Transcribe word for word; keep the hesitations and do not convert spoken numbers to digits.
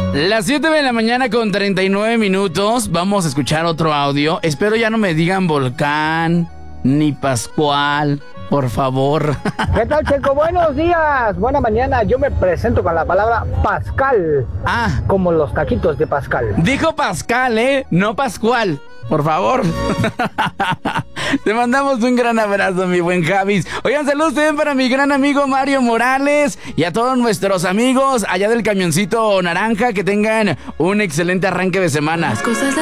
Las siete de la mañana con treinta y nueve minutos. Vamos a escuchar otro audio. Espero ya no me digan Volcán ni Pascual, por favor. ¿Qué tal, Checo? Buenos días, buena mañana. Yo me presento con la palabra Pascal. Ah, como los taquitos de Pascal. dijo Pascal, ¿eh? No Pascual, por favor. Te mandamos un gran abrazo, mi buen Javis. Oigan, saludos también para mi gran amigo Mario Morales y a todos nuestros amigos allá del camioncito naranja. Que tengan un excelente arranque de semana. Las cosas